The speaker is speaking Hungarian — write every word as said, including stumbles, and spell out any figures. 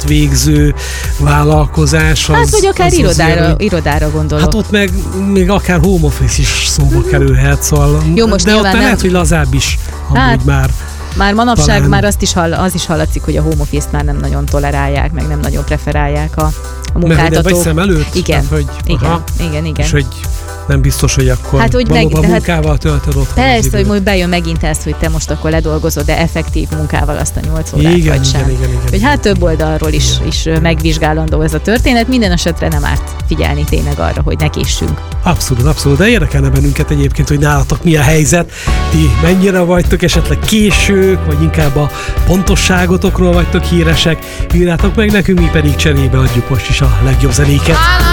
szakmát végző vállalkozás. Az, hát vagy akár az irodára, azért, irodára gondolok. Hát ott meg még akár home office is szóba mm-hmm. kerülhet, szóval, jó, most de ott nem... lehet, hogy lazább is, amúgy hát, már. Már manapság talán... már azt is hall, az is hallatszik, hogy a home office-t már nem nagyon tolerálják, meg nem nagyon preferálják a, a munkáltatók. Mert vagy szem előtt? Igen, tehát, hogy, igen, aha, igen, igen. És hogy nem biztos, hogy akkor hát, hogy valóban meg, munkával töltöd ott. Persze, hogy majd bejön megint ez, hogy te most akkor ledolgozod, de effektív munkával azt a nyolc órát, igen, vagy igen, sem. Igen, igen, hogy igen, hát több oldalról is, is megvizsgálandó ez a történet, minden esetre nem árt figyelni tényleg arra, hogy ne késsünk. Abszolút, abszolút, de érdekelne bennünket egyébként, hogy nálatok mi a helyzet, ti mennyire vagytok esetleg késők, vagy inkább a pontosságotokról vagytok híresek, írjátok meg nekünk, mi pedig cserébe adjuk most is a legjobb zenéket.